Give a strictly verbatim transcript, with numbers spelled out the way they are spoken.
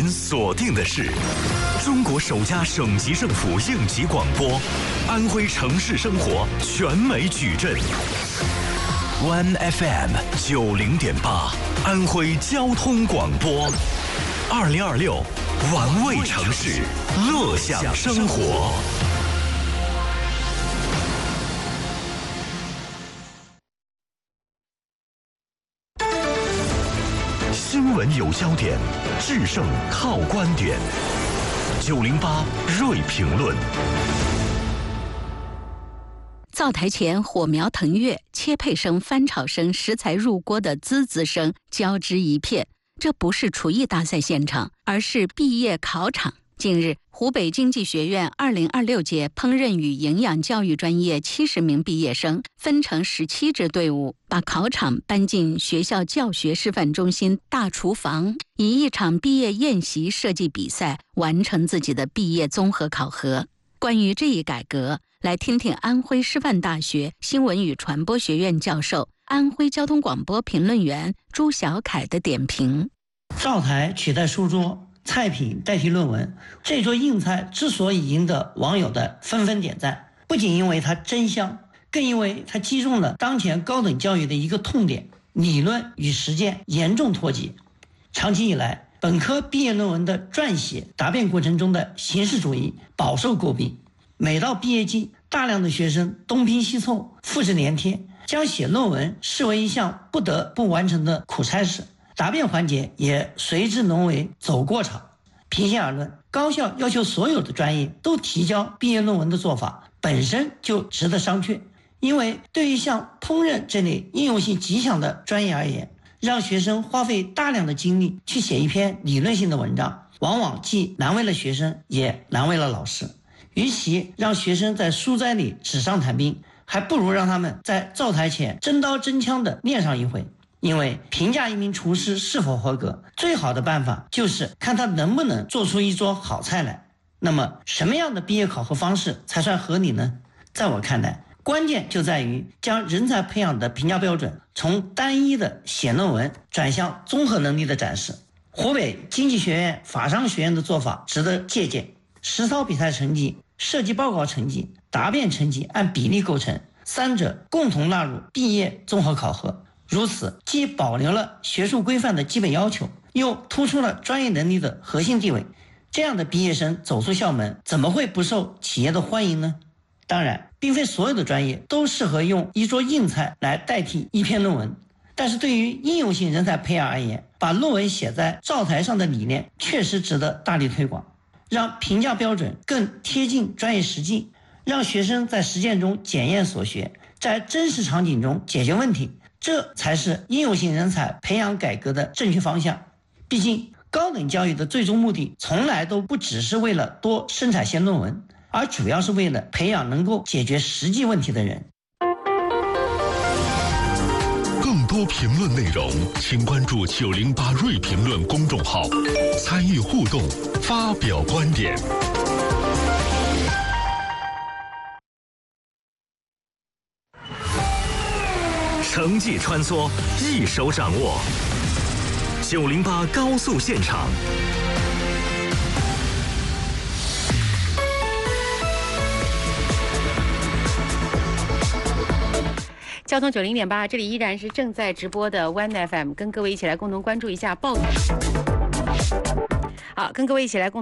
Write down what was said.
您锁定的是中国首家省级政府应急广播，安徽城市生活全美矩阵。One F M 九零点八，安徽交通广播。二零二六，玩味城市，乐享生活。新闻有焦点，制胜靠观点。九零八锐评论。 灶台前火苗腾跃，切配声、翻炒声、食材入锅的滋滋声交织一片。这不是厨艺大赛现场，而是毕业考场。近日，湖北经济学院二零二六届烹饪与营养教育专业七十名毕业生分成十七支队伍，把考场搬进学校教学示范中心大厨房，以一场毕业宴席设计比赛完成自己的毕业综合考核。关于这一改革，来听听安徽师范大学新闻与传播学院教授、安徽交通广播评论员朱小凯的点评。 灶台取代书桌，菜品代替论文，这桌硬菜之所以赢得网友的纷纷点赞，不仅因为它真香，更因为它击中了当前高等教育的一个痛点：理论与实践严重脱节。长期以来，本科毕业论文的撰写答辩过程中的形式主义饱受诟病。每到毕业季，大量的学生东拼西凑，复制粘贴，将写论文视为一项不得不完成的苦差事。答辩环节也随之沦为走过场。平心而论，高校要求所有的专业都提交毕业论文的做法本身就值得商榷。因为对于像烹饪这类应用性极强的专业而言，让学生花费大量的精力去写一篇理论性的文章，往往既难为了学生，也难为了老师。与其让学生在书斋里纸上谈兵，还不如让他们在灶台前真刀真枪地练上一回。因为评价一名厨师是否合格，最好的办法就是看他能不能做出一桌好菜来。那么什么样的毕业考核方式才算合理呢？在我看来，关键就在于将人才培养的评价标准从单一的写论文转向综合能力的展示。湖北经济学院法商学院的做法值得借鉴，实操比赛成绩、设计报告成绩、答辩成绩按比例构成，三者共同纳入毕业综合考核。如此既保留了学术规范的基本要求，又突出了专业能力的核心地位。这样的毕业生走出校门，怎么会不受企业的欢迎呢？当然，并非所有的专业都适合用一桌硬菜来代替一篇论文，但是对于应用性人才培养而言，把论文写在灶台上的理念确实值得大力推广，让评价标准更贴近专业实际，让学生在实践中检验所学，在真实场景中解决问题，这才是应用性人才培养改革的正确方向。毕竟高等教育的最终目的从来都不只是为了多生产些论文，而主要是为了培养能够解决实际问题的人。 更多评论内容请关注九零八锐评论公众号，参与互动，发表观点。成绩穿梭，一手掌握。九零八高速现场。 交通九零点八，这里依然是正在直播的 One F M， 跟各位一起来共同关注一下报。好，跟各位一起来共。